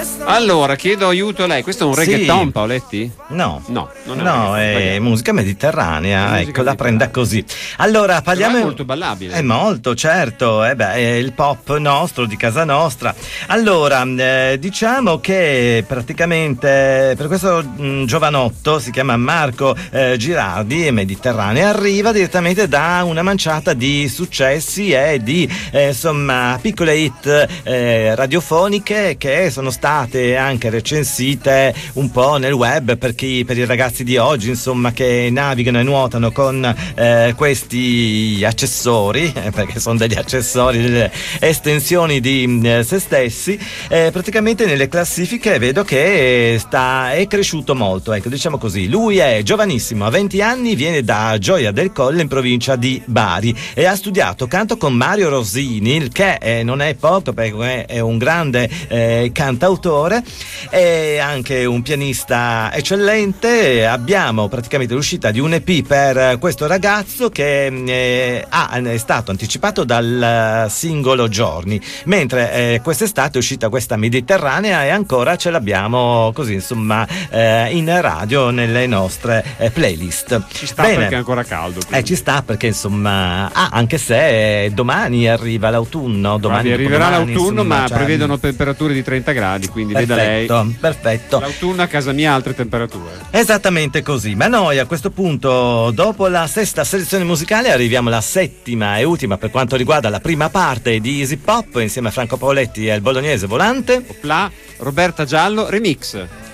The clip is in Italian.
Allora, chiedo aiuto a lei. Questo è un reggaeton, Paoletti? No, non è musica mediterranea. Musica Ecco, la prenda così. Allora, parliamo. È molto ballabile. È molto, certo. È il pop nostro, di casa nostra. Allora, diciamo che praticamente per questo giovanotto, si chiama Marco Girardi, è mediterraneo, arriva direttamente da una manciata di successi e di insomma piccole hit radiofoniche che sono state anche recensite un po' nel web per i ragazzi di oggi, insomma, che navigano e nuotano con questi accessori, perché sono degli accessori, delle estensioni di se stessi. Praticamente nelle classifiche vedo che è cresciuto molto, ecco, diciamo così. Lui è giovanissimo, ha 20 anni, viene da Gioia del Colle in provincia di Bari e ha studiato canto con Mario Rosini, il che non è poco perché è un grande cantautore e anche un pianista eccellente. Abbiamo praticamente l'uscita di un EP per questo ragazzo che è stato anticipato dal singolo Giorni, mentre quest'estate è uscita questa Mediterranea e ancora ce l'abbiamo così, insomma, in radio nelle nostre playlist. Ci sta. Bene. Perché è ancora caldo. Ci sta perché, insomma, anche se domani arriva l'autunno. Arriverà l'autunno, ma prevedono temperature di 30 gradi, quindi veda lei. Perfetto. L'autunno a casa mia altre temperature. Esattamente così. Ma noi a questo punto, dopo la sesta selezione musicale, arriviamo alla settima e ultima per quanto riguarda la prima parte di Easy Pop, insieme a Franco Paoletti e il bolognese Volante. Opla, Roberta Giallo, remix.